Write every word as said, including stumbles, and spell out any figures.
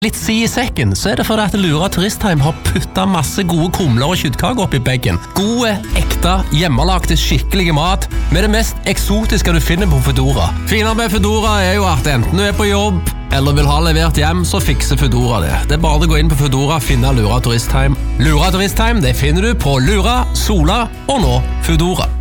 Litt si i sekken, så er det fordi at Lura Turistheim har puttet masse gode kumler og kjøttkaker oppi beggen. Gode, ekte, hjemmelagte, skikkelige mat med det mest eksotiske du finner på Foodora. Finere med Foodora er jo at enten du er på jobb eller vil ha levert hjem, så fikser Foodora det. Det er bare å gå inn på Foodora og finne Lura Turistheim. Lura Turistheim, det finner du på Lura, Sola og nå Foodora.